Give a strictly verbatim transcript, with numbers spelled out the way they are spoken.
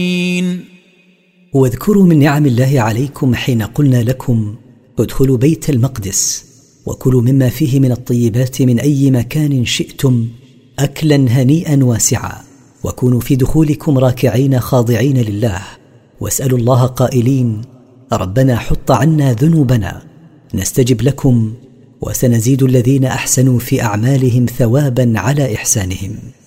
واذكروا من نعم الله عليكم حين قلنا لكم ادخلوا بيت المقدس وكلوا مما فيه من الطيبات من أي مكان شئتم أكلا هنيئا واسعا، وكونوا في دخولكم راكعين خاضعين لله، واسألوا الله قائلين ربنا حط عنا ذنوبنا نستجب لكم، وسنزيد الذين أحسنوا في أعمالهم ثوابا على إحسانهم.